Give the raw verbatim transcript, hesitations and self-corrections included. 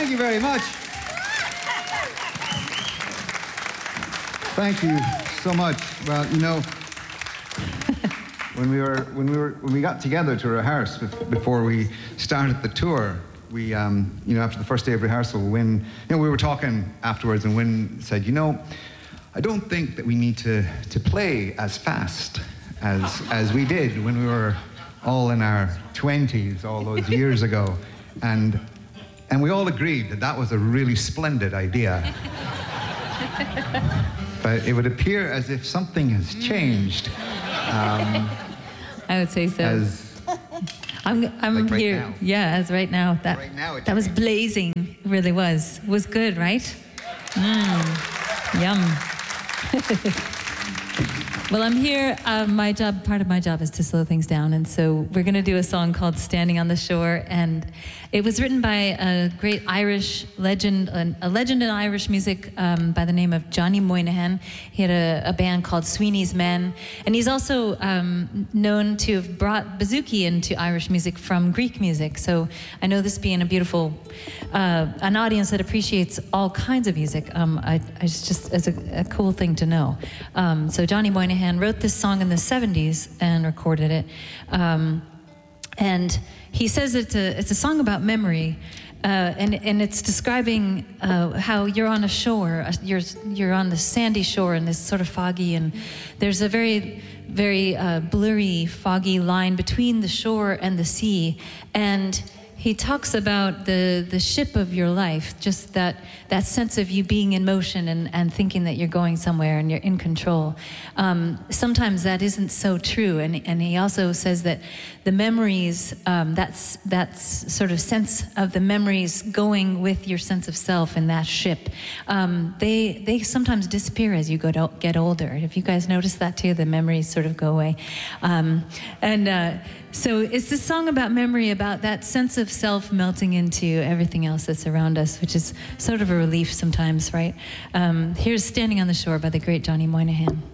Thank you very much. Thank you so much. Well, you know, when we were when we were when we got together to rehearse before we started the tour, we um, you know, after the first day of rehearsal, when you know we were talking afterwards, and Wynn said, you know, I don't think that we need to to play as fast as as we did when we were all in our twenties all those years ago, and and we all agreed that that was a really splendid idea. But it would appear as if something has changed. Um, I would say so. As I'm, I'm like right here. now. Yeah, as right now. That Right now it's that was changed. blazing. It really was. It was good, right? Mmm. Yum. Well, I'm here. Uh, my job, part of my job is to slow things down. And so we're going to do a song called Standing on the Shore. And it was written by a great Irish legend, a, a legend in Irish music um, by the name of Johnny Moynihan. He had a, a band called Sweeney's Men. And he's also um, known to have brought bouzouki into Irish music from Greek music. So I know this being a beautiful, uh, an audience that appreciates all kinds of music, um, I, I just, just it's a, a cool thing to know. Um, so Johnny Moynihan wrote this song in the seventies and recorded it. Um, and he says it's a, it's a song about memory, uh, and, and it's describing uh, how you're on a shore, you're, you're on the sandy shore and this sort of foggy, and there's a very, very uh, blurry, foggy line between the shore and the sea. And he talks about the, the ship of your life, just that, that sense of you being in motion and, and thinking that you're going somewhere and you're in control. Um, sometimes that isn't so true. And, and he also says that the memories, um, that's, that's sort of sense of the memories going with your sense of self in that ship, um, they, they sometimes disappear as you go to, get older. Have you guys noticed that too? The memories sort of go away. Um, and uh, so it's this song about memory, about that sense of self melting into everything else that's around us, which is sort of a relief sometimes, right? Um, here's Standing on the Shore by the great Johnny Moynihan.